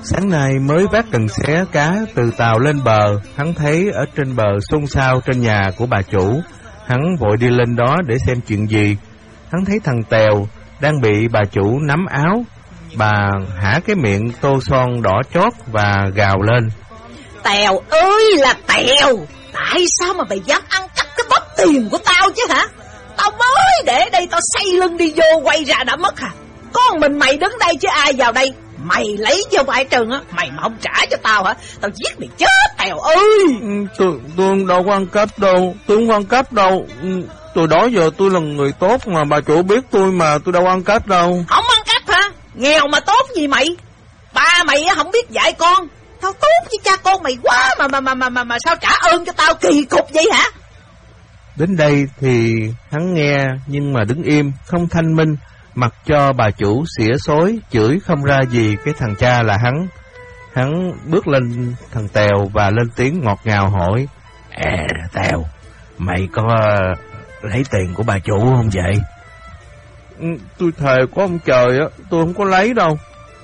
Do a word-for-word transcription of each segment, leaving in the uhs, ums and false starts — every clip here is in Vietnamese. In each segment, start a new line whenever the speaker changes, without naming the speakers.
Sáng nay mới vác cần xé cá từ tàu lên bờ, hắn thấy ở trên bờ xôn xao trên nhà của bà chủ. Hắn vội đi lên đó để xem chuyện gì. Hắn thấy thằng Tèo đang bị bà chủ nắm áo. Bà hả cái miệng tô son đỏ chót và gào lên:
Tèo ơi là Tèo, tại sao mà mày dám ăn cắp cái bóp tiền của tao chứ hả? Tao mới để đây tao xây lưng đi vô quay ra đã mất hả? Con mình mày đứng đây chứ ai vào đây? Mày lấy vô bãi trường á, mày mà không trả cho tao hả? Tao giết mày chết Tèo ơi.
Tôi, tôi đâu có ăn cắp đâu, tôi không ăn cắp đâu. Từ đó giờ tôi là người tốt mà, bà chủ biết tôi mà, tôi đâu ăn cắp đâu.
Không ăn cắp hả? Nghèo mà tốt gì mày? Ba mày không biết dạy con. Tao tốt với cha con mày quá mà mà mà mà mà, mà sao trả ơn cho tao kỳ cục vậy hả?
Đến đây thì hắn nghe nhưng mà đứng im, không thanh minh, mặc cho bà chủ xỉa xối, chửi không ra gì cái thằng cha là hắn. Hắn bước lên thằng Tèo và lên tiếng ngọt ngào hỏi: À Tèo, mày có lấy tiền của bà chủ không vậy? Ừ, tôi thề có ông trời á, tôi không có lấy đâu.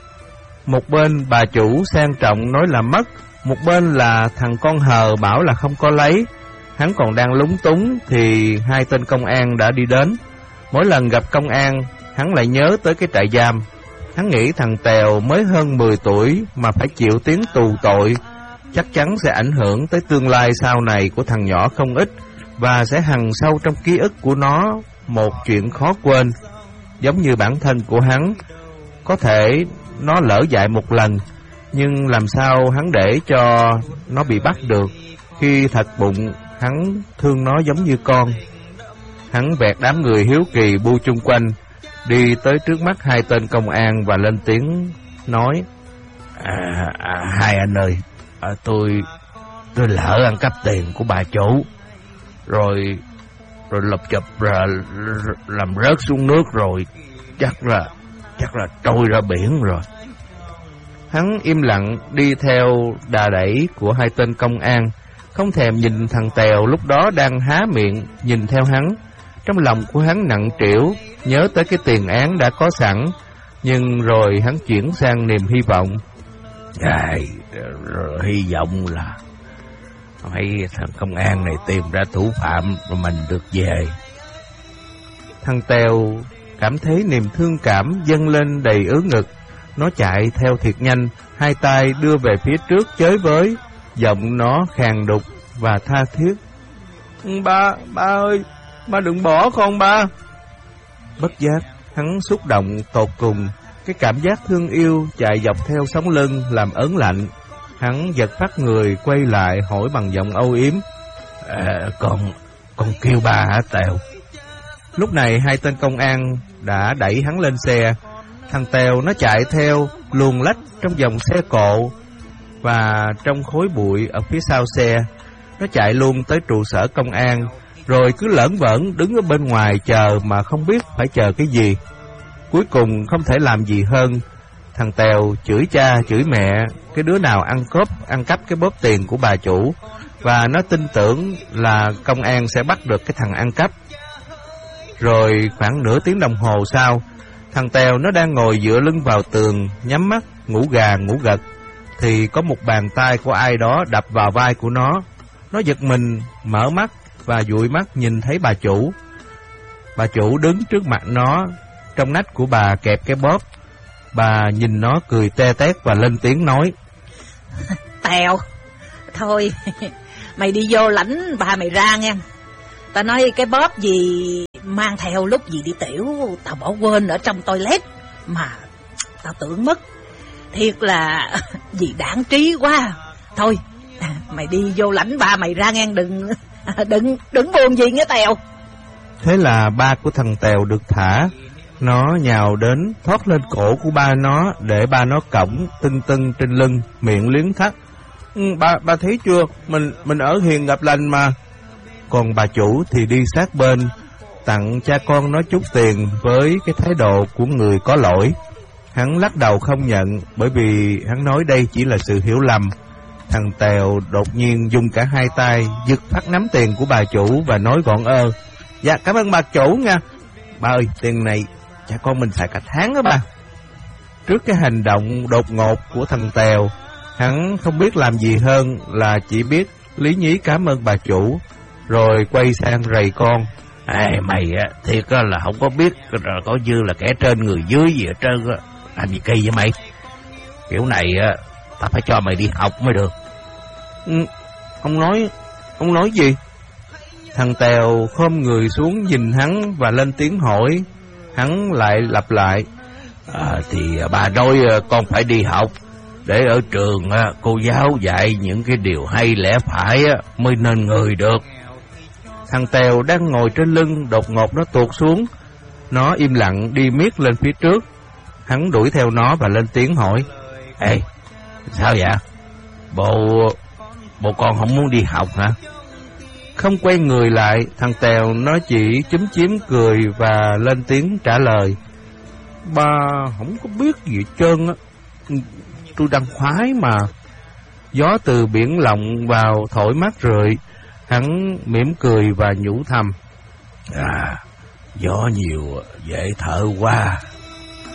Một bên bà chủ sang trọng nói là mất, một bên là thằng con hờ bảo là không có lấy. Hắn còn đang lúng túng thì hai tên công an đã đi đến. Mỗi lần gặp công an, hắn lại nhớ tới cái trại giam. Hắn nghĩ thằng Tèo mới hơn mười tuổi mà phải chịu tiếng tù tội, chắc chắn sẽ ảnh hưởng tới tương lai sau này của thằng nhỏ không ít, và sẽ hằn sâu trong ký ức của nó một chuyện khó quên. Giống như bản thân của hắn, có thể nó lỡ dại một lần, nhưng làm sao hắn để cho nó bị bắt được, khi thật bụng hắn thương nó giống như con. Hắn vẹt đám người hiếu kỳ bu chung quanh, đi tới trước mắt hai tên công an và lên tiếng nói: À, à hai anh ơi, à, tôi tôi lỡ ăn cắp tiền của bà chủ, rồi rồi lụp chụp rồi làm rớt xuống nước rồi, chắc là chắc là trôi ra biển rồi. Hắn im lặng đi theo đà đẩy của hai tên công an, không thèm nhìn thằng Tèo lúc đó đang há miệng nhìn theo hắn. Trong lòng của hắn nặng trĩu, nhớ tới cái tiền án đã có sẵn, nhưng rồi hắn chuyển sang niềm hy vọng. Rồi, rồi hy vọng là mấy thằng công an này tìm ra thủ phạm rồi mình được về. Thằng Tèo cảm thấy niềm thương cảm dâng lên đầy ứ ngực. Nó chạy theo thiệt nhanh, hai tay đưa về phía trước chới với, giọng nó khàn đục và tha thiết: Ba, ba ơi, ba đừng bỏ con ba. Bất giác, hắn xúc động tột cùng. Cái cảm giác thương yêu chạy dọc theo sống lưng làm ớn lạnh. Hắn giật phát người quay lại hỏi bằng giọng âu yếm: à, Con, con kêu ba hả Tèo? Lúc này hai tên công an đã đẩy hắn lên xe. Thằng Tèo nó chạy theo luồn lách trong dòng xe cộ và trong khối bụi ở phía sau xe. Nó chạy luôn tới trụ sở công an, rồi cứ lởn vởn đứng ở bên ngoài chờ mà không biết phải chờ cái gì. Cuối cùng không thể làm gì hơn, thằng Tèo chửi cha chửi mẹ cái đứa nào ăn cướp ăn cắp cái bóp tiền của bà chủ, và nó tin tưởng là công an sẽ bắt được cái thằng ăn cắp. Rồi khoảng nửa tiếng đồng hồ sau, thằng Tèo nó đang ngồi dựa lưng vào tường, nhắm mắt ngủ gà ngủ gật, thì có một bàn tay của ai đó đập vào vai của nó. Nó giật mình mở mắt và dụi mắt nhìn thấy bà chủ. Bà chủ đứng trước mặt nó, trong nách của bà kẹp cái bóp. Bà nhìn nó cười te tét và lên tiếng nói:
Tèo, thôi mày đi vô lãnh bà mày ra nghe. Tao nói cái bóp gì mang theo lúc gì đi tiểu, tao bỏ quên ở trong toilet mà tao tưởng mất. Thiệt là gì đáng trí quá. Thôi mày đi vô lãnh ba mày ra nghe, đừng đừng đừng buồn gì nghe Tèo.
Thế là ba của thằng Tèo được thả. Nó nhào đến thoát lên cổ của ba nó, để ba nó cõng tưng tưng trên lưng, miệng liến thắt: ừ, ba ba thấy chưa, mình mình ở hiền gặp lành mà. Còn bà chủ thì đi sát bên, tặng cha con nó chút tiền với cái thái độ của người có lỗi. Hắn lắc đầu không nhận, bởi vì hắn nói đây chỉ là sự hiểu lầm. Thằng Tèo đột nhiên dùng cả hai tay giật phát nắm tiền của bà chủ và nói gọn ơ: Dạ cảm ơn bà chủ nha. Ba ơi, tiền này cha con mình xài cả tháng đó ba. Trước cái hành động đột ngột của thằng Tèo, hắn không biết làm gì hơn là chỉ biết lý nhí cảm ơn bà chủ, rồi quay sang rầy con.
Ê, mày á, thiệt á là không có biết rồi có như là kẻ trên người dưới gì ở trơn á. Làm gì kỳ vậy mày? Kiểu này á, ta phải cho mày đi học mới được.
Ừ, ông nói, ông nói gì? Thằng Tèo khom người xuống nhìn hắn và lên tiếng hỏi. Hắn lại lặp lại.
À, thì bà nói con phải đi học, để ở trường cô giáo dạy những cái điều hay lẽ phải mới nên người được.
Thằng Tèo đang ngồi trên lưng đột ngột nó tuột xuống. Nó im lặng đi miết lên phía trước. Hắn đuổi theo nó và lên tiếng hỏi.
Ê, sao vậy? Bộ, bộ con không muốn đi học hả?
Không quay người lại, thằng Tèo nó chỉ chúm chím cười và lên tiếng trả lời. Ba không có biết gì hết trơn á, tôi đang khoái mà. Gió từ biển lộng vào thổi mát rượi. Hắn mỉm cười và nhủ thầm.
À, gió nhiều dễ thở quá.